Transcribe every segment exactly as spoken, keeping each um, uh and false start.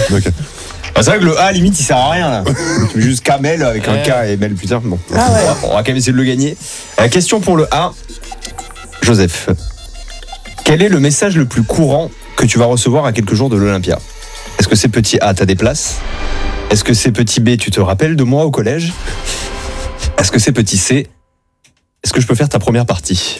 Ok. Ah, c'est vrai que le A, limite, il sert à rien, là. Tu mets juste Kamel avec un Ouais. K et Mel plus tard. Bon. Ah ouais. On va quand même essayer de le gagner. Euh, question pour le A. Joseph. Quel est le message le plus courant que tu vas recevoir à quelques jours de l'Olympia? Est-ce que c'est petit A, t'as des places? Est-ce que c'est petit B, tu te rappelles de moi au collège? Est-ce que c'est petit C, est-ce que je peux faire ta première partie?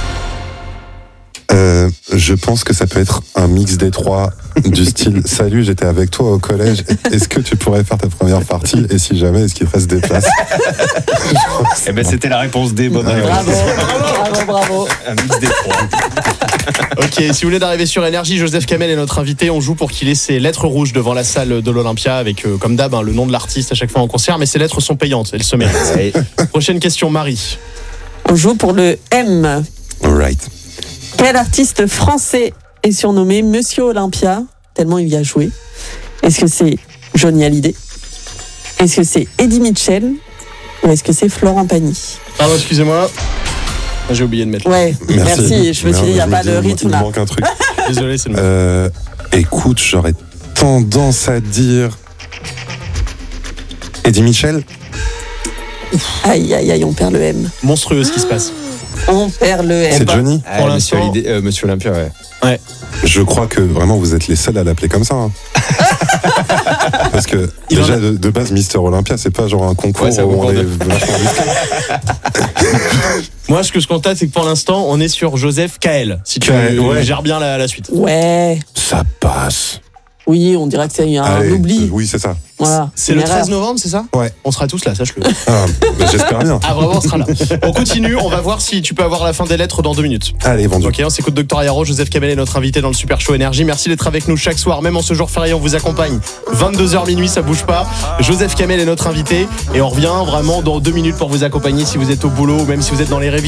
Euh, je pense que ça peut être un mix des trois, du style « Salut, j'étais avec toi au collège, est-ce que tu pourrais faire ta première partie? Et si jamais, est-ce qu'il te reste des places ?» Eh ben c'était la réponse D, bonne réponse. Bravo, bravo, bravo. Un mix des trois. Ok, si vous voulez d'arriver sur Énergie, Joseph Kamel est notre invité. On joue pour qu'il ait ses lettres rouges devant la salle de l'Olympia avec, euh, comme d'hab, hein, le nom de l'artiste à chaque fois en concert. Mais ces lettres sont payantes, elles se méritent. Ouais. Prochaine question, Marie. On joue pour le M. Alright. Quel artiste français est surnommé Monsieur Olympia, tellement il y a joué? Est-ce que c'est Johnny Hallyday? Est-ce que c'est Eddie Mitchell? Ou est-ce que c'est Florent Pagny? Pardon, excusez-moi. J'ai oublié de mettre. Ouais, merci. Je me suis dit, il n'y a pas de rythme Il là. manque un truc. Désolé, c'est le même. Euh, écoute, j'aurais tendance à dire Eddie Mitchell. Aïe, aïe, aïe, on perd le M. Monstrueux ce qui se passe. On perd le M. C'est Johnny. Ah, Pour Monsieur, l'instant- Hallyday- euh, Monsieur Olympia, ouais. Je crois que vraiment vous êtes les seuls à l'appeler comme ça. Hein. Parce que Il déjà en a- de, de base Mister Olympia, c'est pas genre un concours Ouais, c'est un où concours on de- est vachement risqué. Moi, ce que je constate, c'est que pour l'instant, on est sur Joseph K L. Si tu K L, euh, ouais. gères bien la, la suite. Ouais, Ça passe. oui, on dirait que c'est un Allez, oubli. euh, oui, c'est ça. Voilà, C'est une le erreur. treize novembre, c'est ça? Ouais. On sera tous là, sache-le. Ah, bah, j'espère bien. Ah, vraiment, on sera là. On continue, on va voir si tu peux avoir la fin des lettres dans deux minutes. Allez, vendu. Ok, on s'écoute Docteur Yaro, Joseph Kamel est notre invité dans le Super Show Énergie. Merci d'être avec nous chaque soir, même en ce jour férié, on vous accompagne. vingt-deux heures minuit, ça bouge pas. Joseph Kamel est notre invité et on revient vraiment dans deux minutes pour vous accompagner si vous êtes au boulot ou même si vous êtes dans les révisions.